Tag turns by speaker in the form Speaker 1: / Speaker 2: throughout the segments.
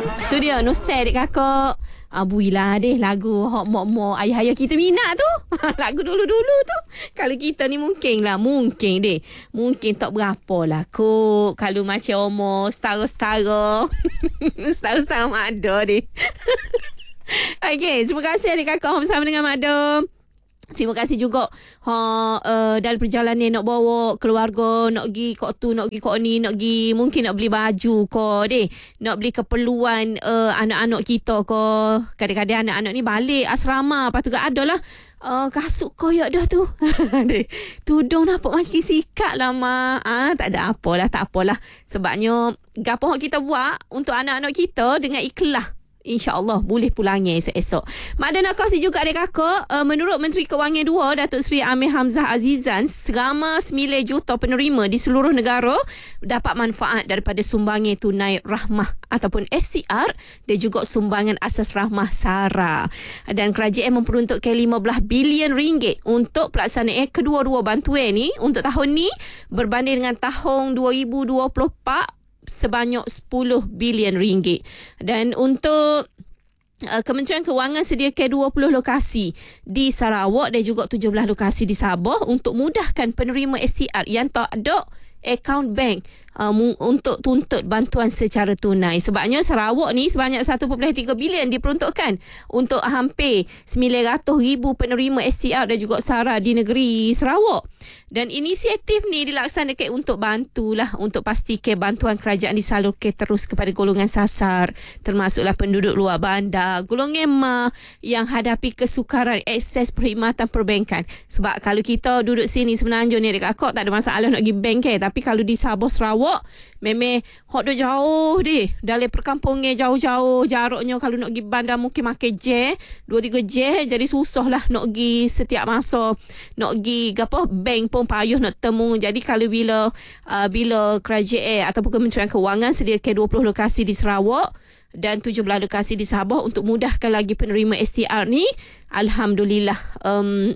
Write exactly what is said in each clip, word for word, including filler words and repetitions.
Speaker 1: Tu dia nostalgia kakak. Ah, builah deh lagu hok mok-mok ayah-ayah kita minat tu. Lagu dulu-dulu tu. Kalau kita ni mungkin lah, mungkin deh. Mungkin tak berapa lah kot. Kalau macam umur setara-setara. Setara-setara Mada deh. Okey, terima kasih adik kakak bersama dengan Mada. Terima kasih juga ha, uh, dalam perjalanan nak bawa keluarga, nak pergi kok tu, nak pergi kok ni, nak pergi mungkin nak beli baju ko deh, nak beli keperluan uh, anak-anak kita ko. Kadang-kadang anak-anak ni balik asrama, lepas tu ada lah uh, kasut koyak dah tu. Tudung nampak macam sikat lah mak. Ah, tak ada apalah, tak apalah. Sebabnya gapo kita buat untuk anak-anak kita dengan ikhlas. InsyaAllah boleh pulangnya esok-esok. Mak dan nak kasih juga adik kakak, uh, menurut Menteri Kewangan dua Datuk Seri Amir Hamzah Azizan, selama sembilan juta penerima di seluruh negara dapat manfaat daripada sumbangan tunai rahmah ataupun S T R dan juga sumbangan asas rahmah SARA. Dan kerajaan memperuntukkan lima belas bilion ringgit untuk pelaksanaan kedua-dua bantuan ni untuk tahun ni berbanding dengan tahun dua ribu dua puluh empat sebanyak sepuluh bilion ringgit. Dan untuk uh, Kementerian Kewangan sediakan dua puluh lokasi di Sarawak dan juga tujuh belas lokasi di Sabah untuk mudahkan penerima S T R yang tak ada akaun bank uh, untuk tuntut bantuan secara tunai. Sebabnya Sarawak ni sebanyak satu perpuluhan tiga bilion diperuntukkan untuk hampir sembilan ratus ribu penerima S T R dan juga SARA di negeri Sarawak. Dan inisiatif ni dilaksanakan untuk bantulah untuk pastikan bantuan kerajaan disalurkan terus kepada golongan sasar, termasuklah penduduk luar bandar, golongan M A yang hadapi kesukaran akses perkhidmatan perbankan. Sebab kalau kita duduk sini Semenanjung ni dekat akak tak ada masalah nak pergi bank ke, tapi kalau di Sabah Sarawak memang hok duk jauh deh, dalam perkampungan jauh-jauh, jaraknya kalau nak pergi bandar mungkin makan je dua tiga je, jadi susah lah nak pergi setiap masa, nak pergi apa bank pun payuh nak temu. Jadi kalau bila uh, bila kerajaan ataupun Kementerian Kewangan sediakan dua puluh lokasi di Sarawak dan tujuh belas lokasi di Sabah untuk mudahkan lagi penerima S T R ni, alhamdulillah um,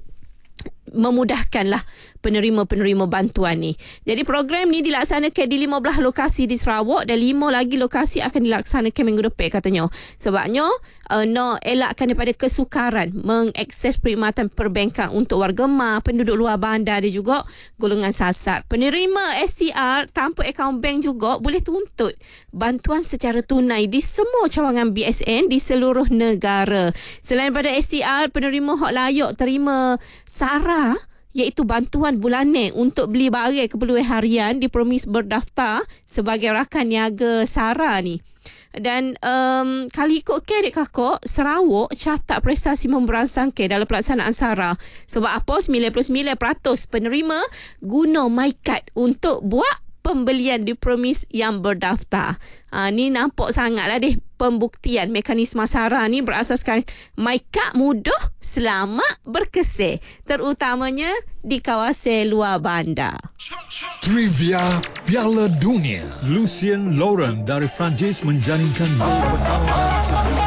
Speaker 1: memudahkanlah penerima-penerima bantuan ni. Jadi program ni dilaksanakan di lima belas lokasi di Sarawak dan lima lagi lokasi akan dilaksanakan minggu depan katanya. Sebabnya uh, nak elakkan daripada kesukaran mengakses perkhidmatan perbankan untuk warga M A, penduduk luar bandar dan juga golongan sasar. Penerima S T R tanpa akaun bank juga boleh tuntut bantuan secara tunai di semua cawangan B S N di seluruh negara. Selain daripada S T R, penerima hak layak terima SARA iaitu bantuan bulanan untuk beli barang keperluan harian dipromis berdaftar sebagai rakan niaga SARA ni. Dan um, kali ikutkan adik kakak, Sarawak catat prestasi memberangsangkan dalam pelaksanaan SARA. Sebab apa? sembilan puluh sembilan peratus penerima guna MyCard untuk buat pembelian dipromis yang berdaftar. Ha, ni nampak sangatlah deh pembuktian mekanisme SARA ni berasaskan MyCard mudah, selamat, berkesan, terutamanya di kawasan luar bandar.
Speaker 2: Trivia Piala Dunia. Lucien Lauren dari Perancis menjaringkan gol pertama dalam sejarah.